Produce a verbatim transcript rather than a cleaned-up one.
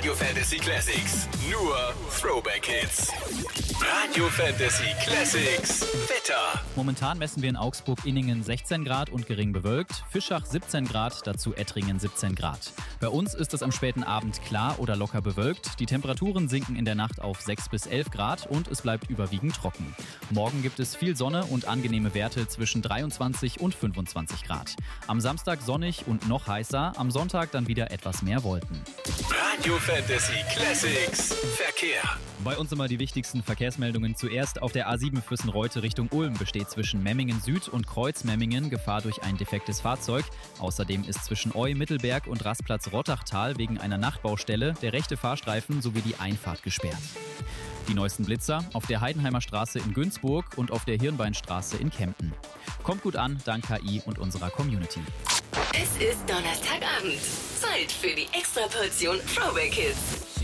Radio Fantasy Classics. Nur Throwback Hits. Radio Fantasy Classics. Wetter. Momentan messen wir in Augsburg-Inningen sechzehn Grad und gering bewölkt, Fischach siebzehn Grad, dazu Ettringen siebzehn Grad. Bei uns ist es am späten Abend klar oder locker bewölkt. Die Temperaturen sinken in der Nacht auf sechs bis elf Grad und es bleibt überwiegend trocken. Morgen gibt es viel Sonne und angenehme Werte zwischen dreiundzwanzig und fünfundzwanzig Grad. Am Samstag sonnig und noch heißer, am Sonntag dann wieder etwas mehr Wolken. Radio Fantasy Classics. Verkehr. Bei uns immer die wichtigsten Verkehrsmeldungen. Zuerst auf der A sieben Füssen-Reute Richtung Ulm besteht zwischen Memmingen Süd und Kreuz-Memmingen Gefahr durch ein defektes Fahrzeug. Außerdem ist zwischen Eu, Mittelberg und Rastplatz Rottachtal wegen einer Nachtbaustelle der rechte Fahrstreifen sowie die Einfahrt gesperrt. Die neuesten Blitzer auf der Heidenheimer Straße in Günzburg und auf der Hirnbeinstraße in Kempten. Kommt gut an, dank K I und unserer Community. Es ist Donnerstagabend. Zeit für die Extraportion Throwback Hits.